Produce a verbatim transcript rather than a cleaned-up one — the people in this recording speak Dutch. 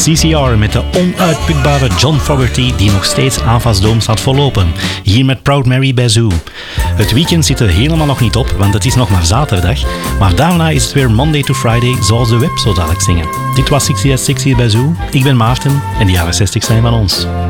C C R met de onuitputbare John Fogerty die nog steeds Avas Dome staat vollopen. Hier met Proud Mary bij Zoo. Het weekend zit er helemaal nog niet op, want het is nog maar zaterdag. Maar daarna is het weer Monday to Friday, zoals de web zo dadelijk zingen. Dit was zestig at zestig bij Zoo. Ik ben Maarten en de jaren zestig zijn van ons.